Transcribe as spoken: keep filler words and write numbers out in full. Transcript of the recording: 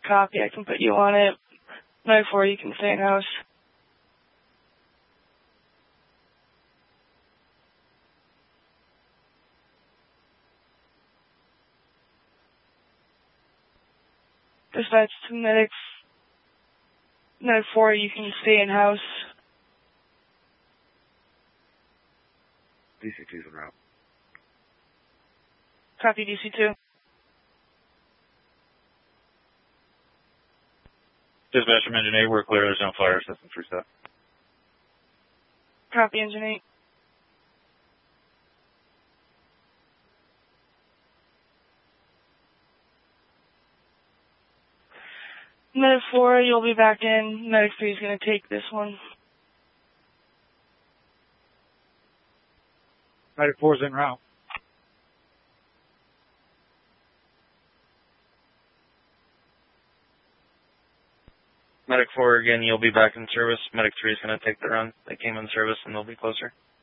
Copy, I can put you on it. Medic four, you can stay in house. Dispatch to medic, medic four, you can stay in house. D C two's en route. Copy, D C two. Dispatch from Engine eight, we're clear. There's no fire. System reset. Copy, Engine eight. Medic four, you'll be back in. Medic three is going to take this one. Medic four's en route. Medic four, again, you'll be back in service. Medic three is going to take the run. They came in service and they'll be closer.